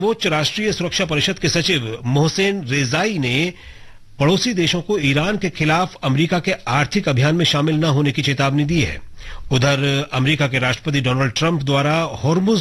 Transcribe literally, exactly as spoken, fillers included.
सर्वोच्च राष्ट्रीय सुरक्षा परिषद के सचिव मोहसेन रेजाई ने पड़ोसी देशों को ईरान के खिलाफ अमेरिका के आर्थिक अभियान में शामिल न होने की चेतावनी दी है। उधर अमेरिका के राष्ट्रपति डोनाल्ड ट्रंप द्वारा होर्मुज